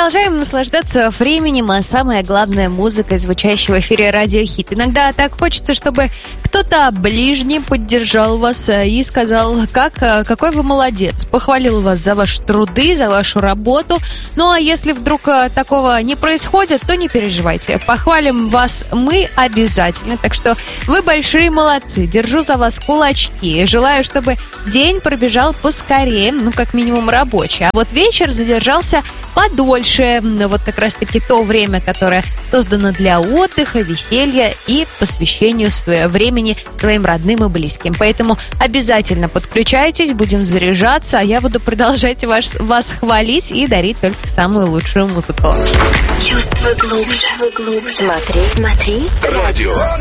продолжаем наслаждаться временем, а самое главное — музыкой, звучащей в эфире Радио Хит. Иногда так хочется, чтобы кто-то ближний поддержал вас и сказал, какой вы молодец, похвалил вас за ваши труды, за вашу работу. Ну а если вдруг такого не происходит, то не переживайте, похвалим вас мы обязательно. Так что вы большие молодцы, держу за вас кулачки, желаю, чтобы день пробежал поскорее, ну как минимум рабочий, а вот вечер задержался подольше. Вот как раз-таки то время, которое создано для отдыха, веселья и посвящению своего времени своим родным и близким. Поэтому обязательно подключайтесь, будем заряжаться, а я буду продолжать вас хвалить и дарить только самую лучшую музыку. Чувствуй глубже. Смотри. Радио